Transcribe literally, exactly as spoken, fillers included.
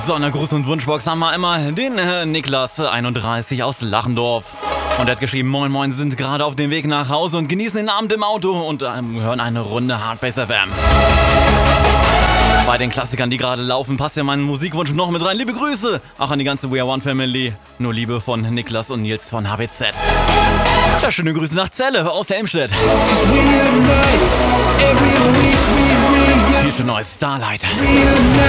So, in der Gruß- und Wunschbox haben wir immer den äh, Niklas einunddreißig aus Lachendorf. Und er hat geschrieben, moin moin, sind gerade auf dem Weg nach Hause und genießen den Abend im Auto und ähm, hören eine Runde Hardbass F M. Bei den Klassikern, die gerade laufen, passt ja mein Musikwunsch noch mit rein. Liebe Grüße, auch an die ganze We Are One Family. Nur Liebe von Niklas und Nils von H B Z. Ja, schöne Grüße nach Celle aus Helmstedt. Viel zu neues Starlight.